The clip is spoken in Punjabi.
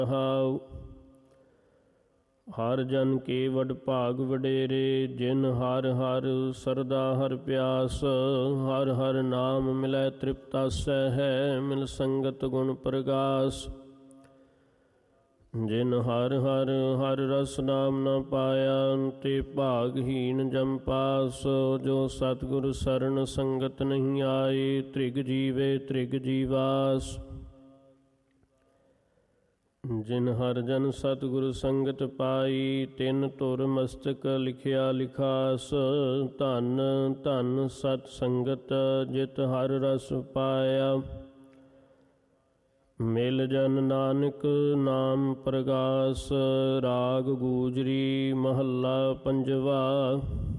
ਰਹਾਉ। ਹਰ ਜਨ ਕੇ ਵਡ ਭਾਗ ਵਡੇਰੇ, ਜਿਨ ਹਰ ਹਰ ਸਰਦਾ ਹਰ ਪਿਆਸ। ਹਰ ਹਰ ਨਾਮ ਮਿਲੈ ਤ੍ਰਿਪਤਾਸੈ ਹੈ, ਮਿਲ ਸੰਗਤ ਗੁਣ ਪ੍ਰਗਾਸ। ਜਿਨ ਹਰ ਹਰ ਹਰ ਰਸ ਨਾਮ ਨ ਪਾਇਆ, ਤੇ ਭਾਗਹੀਣ ਜਮ ਪਾਸ। ਜੋ ਸਤਿਗੁਰ ਸਰਣ ਸੰਗਤ ਨਹੀਂ ਆਈ, ਤ੍ਰਿਗ ਜੀਵੇ ਤ੍ਰਿਗ ਜੀਵਾਸ। ਜਿਨ ਹਰ ਜਨ ਸਤਿਗੁਰ ਸੰਗਤ ਪਾਈ, ਤਿਨ ਧੁਰ ਮਸਤਕ ਲਿਖਿਆ ਲਿਖਾਸ। ਧਨ ਧਨ ਸਤ ਸੰਗਤ, ਜਿਤ ਹਰ ਰਸ ਪਾਇਆ। ਮਿਲ ਜਨ ਨਾਨਕ ਨਾਮ ਪ੍ਰਗਾਸ। ਰਾਗ ਗੂਜਰੀ ਮਹੱਲਾ ਪੰਜਵਾ।